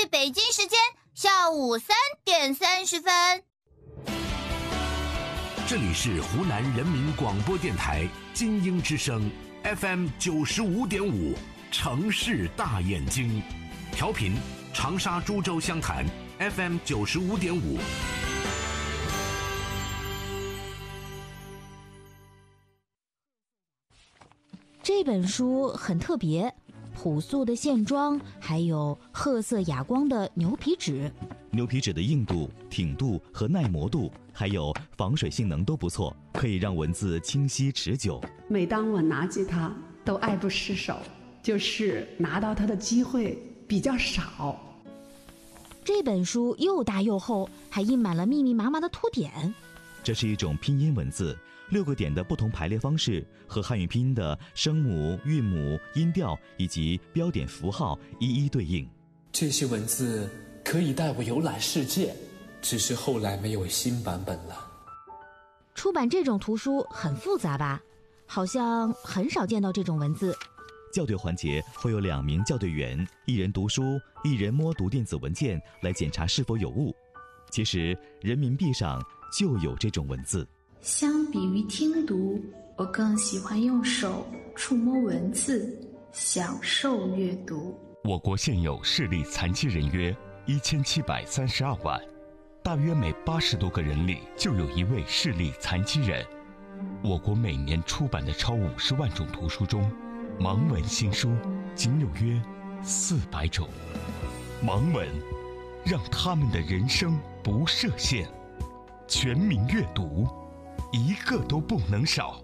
是北京时间下午3点30分。 这里是湖南人民广播电台金鹰之声 FM 95.5城市大眼睛，调频长沙株洲湘潭 FM 95.5。 这本书很特别，朴素的线装，还有褐色哑光的牛皮纸。 牛皮纸的硬度、挺度和耐磨度，还有防水性能都不错，可以让文字清晰持久。 每当我拿起它，都爱不释手，就是拿到它的机会比较少。 这本书又大又厚，还印满了密密麻麻的凸点。 这是一种拼音文字，6个点的不同排列方式和汉语拼音的声母、韵母、音调以及标点符号一一对应。 这些文字可以带我游览世界，只是后来没有新版本了。 出版这种图书很复杂吧？好像很少见到这种文字。 校对环节会有2名校对员，一人读书，一人摸读电子文件来检查是否有误。其实人民币上就有这种文字。 相比于听读，我更喜欢用手触摸文字，享受阅读。 我国现有视力残疾人约1732万，大约每80多个人里就有一位视力残疾人。我国每年出版的超50万种图书中，盲文新书仅有约400种。盲文让他们的人生不设限，全民阅读，一个都不能少。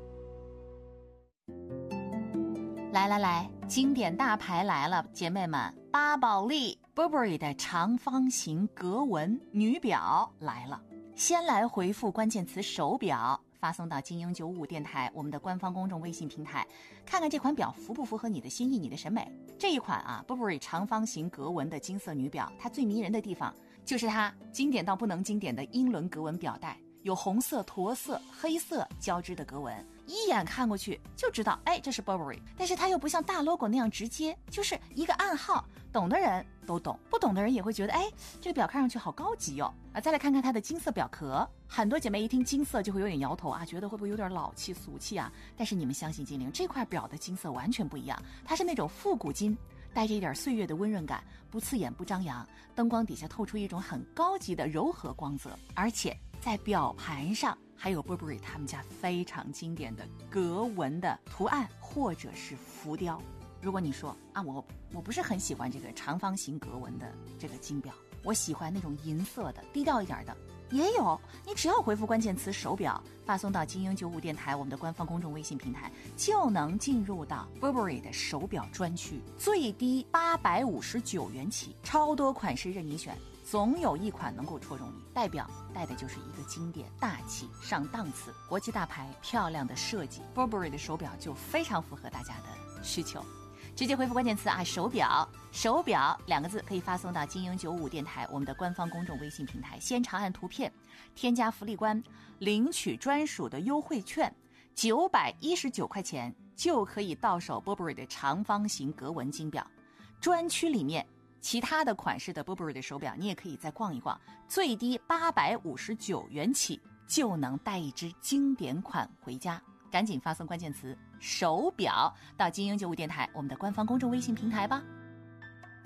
来，经典大牌来了，姐妹们，巴宝莉 Burberry 的长方形格纹女表来了。先来回复关键词手表，发送到金鹰95电台我们的官方公众微信平台，看看这款表符不符合你的心意、你的审美。这一款Burberry 长方形格纹的金色女表，它最迷人的地方就是它经典到不能经典的英伦格纹表带，有红色、驼色、黑色交织的格纹，一眼看过去就知道，这是 Burberry。但是它又不像大 logo 那样直接，就是一个暗号，懂的人都懂，不懂的人也会觉得，这个表看上去好高级哦。再来看看它的金色表壳，很多姐妹一听金色就会有点摇头觉得会不会有点老气俗气啊？但是你们相信精灵，这块表的金色完全不一样，它是那种复古金，带着一点岁月的温润感，不刺眼不张扬，灯光底下透出一种很高级的柔和光泽，而且在表盘上还有 Burberry 他们家非常经典的格纹的图案或者是浮雕。如果你说我不是很喜欢这个长方形格纹的这个金表，我喜欢那种银色的低调一点的，也有。你只要回复关键词手表，发送到金鹰95电台我们的官方公众微信平台，就能进入到 Burberry 的手表专区，最低859元起，超多款式任你选，总有一款能够戳中你。代表带的就是一个经典、大气、上档次、国际大牌、漂亮的设计， Burberry 的手表就非常符合大家的需求。直接回复关键词手表2个字可以发送到金鹰95电台我们的官方公众微信平台，先长按图片，添加福利关，领取专属的优惠券，919块钱就可以到手 Burberry 的长方形格纹金表。专区里面其他的款式的 Burberry 的手表你也可以再逛一逛，最低859元起就能带一只经典款回家。赶紧发送关键词手表到金鹰95电台我们的官方公众微信平台吧。